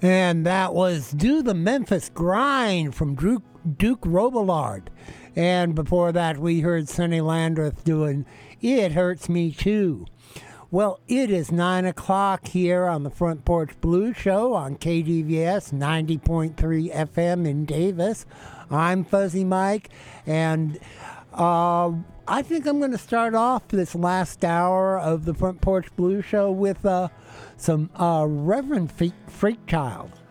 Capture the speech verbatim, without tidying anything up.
And that was Do the Memphis Grind from Duke, Duke Robillard. And before that, we heard Sonny Landreth doing It Hurts Me Too. Well, it is nine o'clock here on the Front Porch Blues Show on K D V S ninety point three F M in Davis. I'm Fuzzy Mike, and uh, I think I'm going to start off this last hour of the Front Porch Blues Show with uh, some uh, Reverend Freak, Freak Child.